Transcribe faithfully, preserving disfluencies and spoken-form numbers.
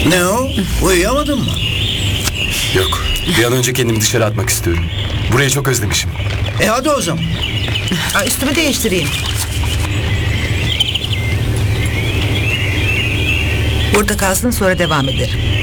Ne o? Uyuyamadın mı? Yok. Bir an önce kendimi dışarı atmak istiyorum. Burayı çok özlemişim. E hadi o zaman. Aa, üstümü değiştireyim. Burada kalsın, sonra devam ederim.